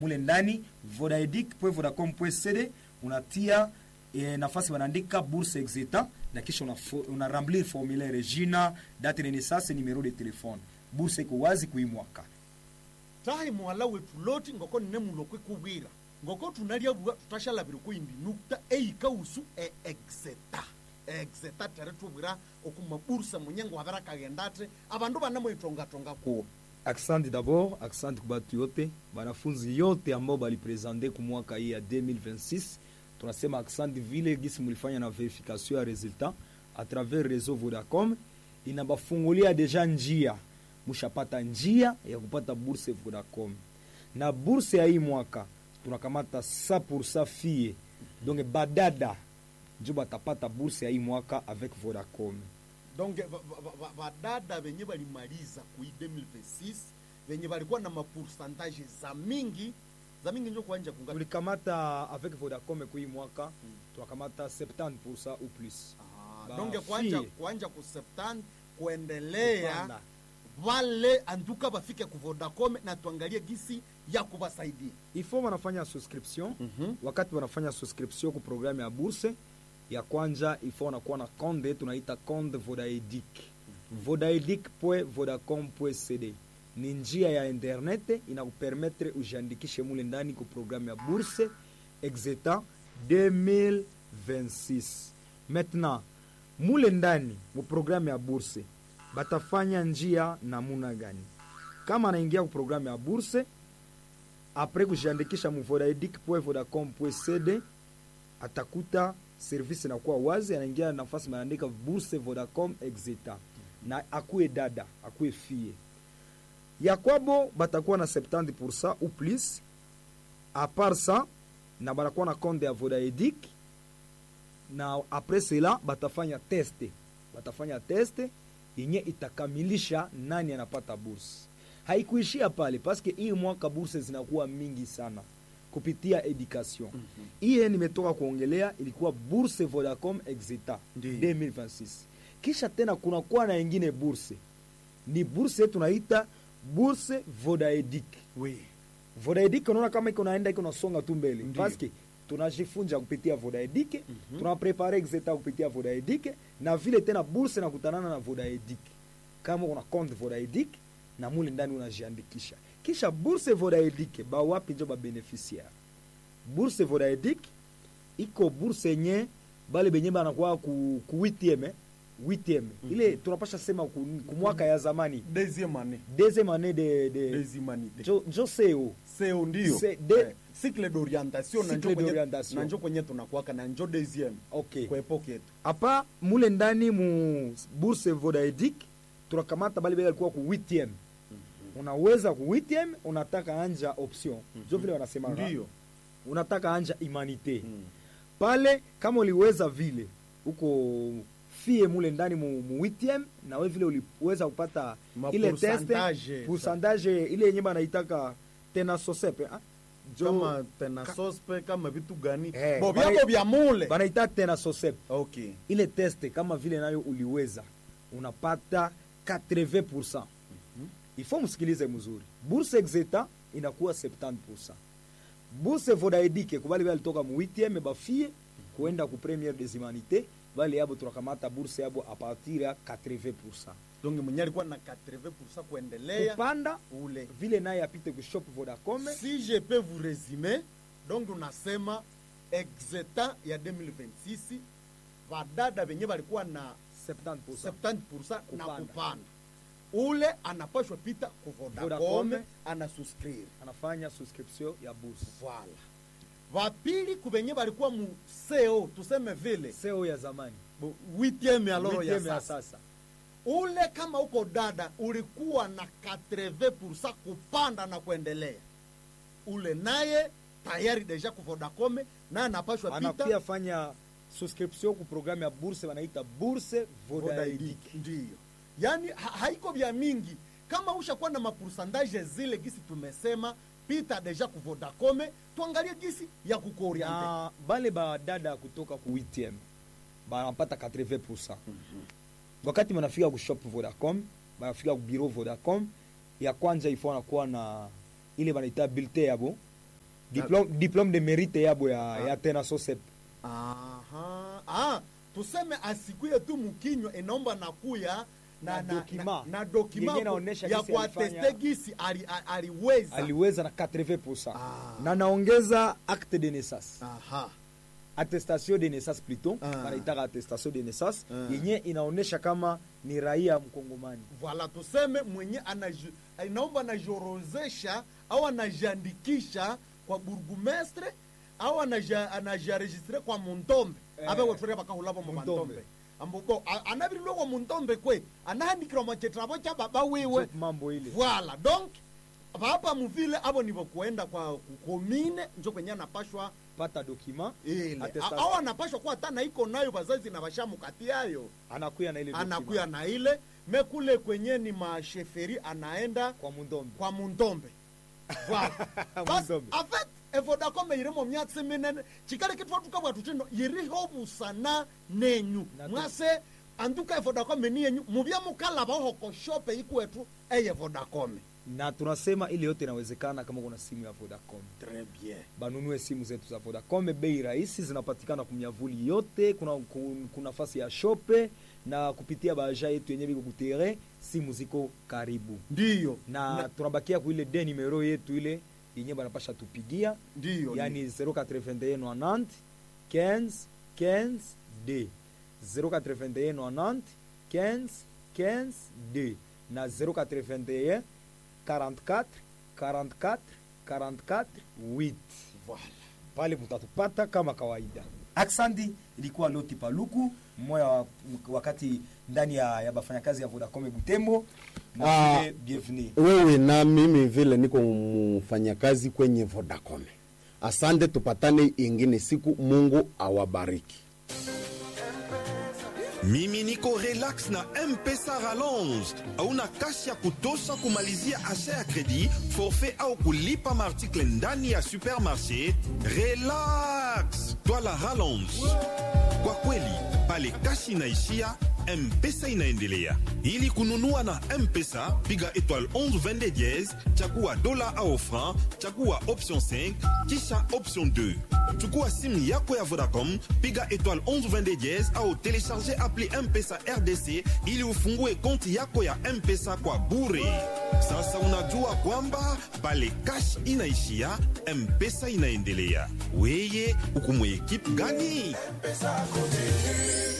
mule ndani vodaedic.vodacom.cd unatia nafasi wanaandika bourse exetan na kisha una remplir formulaire jina, date de naissance, numero de téléphone. Bourse iko wazi kuimwaka. Tahi mwala wetu loti ngoko nne mulokwe kubwira. Ngoko tunalia buga tutashala biruko indi nukta ikausu exeta. Exeta tere tubwira okuma bourse munyengo wabara kagendate abandu banamo itonga ko. Accent d'abord, accent kubatu yote, banafunzi yote ambao bali presente ku mwaka hii ya 2026. Tunasema accent vile gisi mulifanya na verification ya resultat à travers réseau Vodacom inabafungulia deja njia. Mushapata njia ya kupata bourse Vodacom. Na bourse ya hii mwaka tunakamata 100% fille. Donc badada njo batapata bourse ya hii mwaka avec Vodacom. Donc badada benye balimaliza ku 2026 benye balikuwa na pourcentage za mingi njo kuanja kunga. Tulikamata avec Vodacom ku hii mwaka tunakamata 70% ou plus. Donc kuanja ku 70 kuendelea wale anduka bafike ku Vodacom na tuangalie gisi ya kubasaidia. Il faut wanafanya subscription. Wakati wanafanya subscription ku programme ya bourse ya kwanja, il faut wanakuwa na compte tunaita compte Vodaedic. Vodaedic.vodacom.cd. Ni njia ya internet inakupermettre ujiandikishe mule ndani ku programme ya bourse exetan 2026. Maintenant, mule ndani mu programme ya bourse batafanya njia namuna gani? Kama anaingia ku programme ya bourse après kujiandikisha mu vodaedic.vodacom.cd atakuta service na kwa wazi, anaingia nafasi maandika bourse Vodacom exetan na akuwe dada, akuwe fille. Ya kwabo batakuwa na 70% ou plus. A part ça, na batakuwa na compte ya Vodaedic. Na après cela batafanya teste. Batafanya teste yenye itakamilisha nani anapata bourse. Haikuishia pale parce que hii mwaka bourse zinakuwa mingi sana kupitia education. Hii nimetoka kuongelea ilikuwa bourse Vodacom exetan 2026. Kisha tena kuna kuwa na nyingine bourse. Ni bourse tunaita bourse Vodaedic. Oui. Vodaedic unaona kama iko naenda iko nasonga tu mbele. Parce que tunajifunza kupitia Vodaedic, tunaprepare exetan kupitia Vodaedic na vile tena bourse na kutanana na Vodaedic. Kama una compte Vodaedic na mule ndani unajiandikisha. Kisha bourse Vodaedic ba wapi njo ba beneficiaire. Bourse Vodaedic iko bourse yenye bale benye banakuwa ku 8e. Ile tunapasha sema kumwaka ya zamani deuxième année de jo CEO ndio cycle d'orientation na njo kwenye tunakuwaka na njo deuxième kwa epoque yetu hapa mule ndani mu bourse Vodaedic tunakamata bali alikuwa ku 8e. Unaweza ku 8e unataka anja option jo vile wanasema ndio unataka anja humanité pale kama uliweza vile uko fie mule ndani mu 8e na wewe vile uliweza kupata ile test pourcentage ile yenye banaitaka tena sosepe kama tena sospe kama vitu gani bobyabo bya mule banaita tena sosepe. Okay, ile test kama vile nayo uliweza unapata 80%. Il faut msikilize mzuri. Bourse exetan inakuwa 70%. Bourse Vodaedic kubali bali toka mu 8e bafie kuenda ku première des humanités bali yabo tunakamata bourse yabo a partir ya 80%. Donc mwenye alikuwa na 80% kuendelea kupanda ule vile naye apite ku shop Vodacom. Si je peux vous résumer, donc tunasema exetan ya 2026 vadada benye balikuwa na 70% na kupanda. Ule anapashwa pita ku Vodacom anasuscrire, anafanya subscription ya bourse. Voilà. Vapili kubenye balikuwa mu CEO, tuseme vile CEO ya zamani 8e ya loro ya sasa. Ule kama uko dada ulikuwa na 80% kupanda na kuendelea. Ule naye tayari deja ku Vodacom na anapashwa pita anakuya fanya subscription ku programme ya bourse wanaita bourse Vodaedic. Ndio. Yani haiko vya mingi kama ushakuwa na pourcentage zile gisi tumesema pita deja ku Vodacom tuangalie gisi ya kukooriente. Na bale ba dada kutoka ku 8e banapata 80%. Wakati wanafika ku shop Vodacom, wanafika ku bureau Vodacom, ya kwanza ifo anakuwa na ile banaita bulletin yabo diplome de mérite yabo ya tena sosep. Tuseme asikuye tu mkinywa, inaomba nakuya na dokima ya kwa teste gisi aliweza na 80%. Na naongeza acte de naissance. Attestation de naissance plutôt, wanaitaka attestation de naissance yenye inaonesha kama ni raia mkongomani. Voilà, tuseme mwenye inaomba anajorozesha au anajiandikisha kwa burgomestre au anajiregistre kwa Muntombe. Abe wotore bakahulabo mu Muntombe. Ambobo anabirilwe kwa Muntombe kwe anahandikira mu chetrabo cha baba wewe mambo ile. Voilà, donc baba muvile abo nibo kuenda kwa komine njo kwenye anapashwa pata document au anapashwa kwa tana iko nayo bazazi na bashamu kati yayo anakuya na ile mekule kwenye ni masheferi anaenda kwa Muntombe. Voilà. Bas en fait Vodacom iremo myatse menene chikale kitu watu kabwa tutendo yiriho busana nenyu mwase anduka Vodacom ni yenyu mubya mukala baho ko shop ikwetu eye Vodacom. Na tunasema ile yote inawezekana kama kuna simu ya Vodacom. Très bien. Banunue simu zetu za Vodacom, bei rahisi, zinapatikana kumyavuli yote, kuna nafasi ya shope na kupitia baja yetu yenye biko kutere, simu ziko karibu. Ndiyo. Na tunabakia kwa ile de numero yetu ile yenye banapasha tupigia. Ndiyo. Yani 081 90 15 D. 081 90 15 D. Na 081 44 44 44 8. Voilà. Pale mtatupata kama kawaida. Aksandi ilikuwa Loti Paluku, mmoja wakati ndani ya bafanyakazi ya Vodacom Butembo. Na bienvenue. Wewe na mimi vile niko mfanyakazi kwenye Vodacom. Asante, tupatane ingine siku, Mungu awabariki. Mimi niko relax na M-Pesa Rallonge. Hauna kashi ya kutosha kumalizia asha ya kredi, forfait au kulipa maartikle ndani ya supermarché. Relax, twala Rallonge. Kwa kweli, pale kashi inaishia, M-Pesa inaendelea. Ili kununua na M-Pesa, piga étoile 11 22 dièse, chagua dola au franc, chagua option 5, kisha option 2. Chukua simu yako ya Vodacom, piga étoile 11 22 dièse au télécharger appli M-Pesa RDC ili ufungue konti yako ya M-Pesa kwa bure. Sasa unajua kwamba pale cash inaishia, M-Pesa inaendelea. Weye, uko mu equipe gani? M-Pesa kote.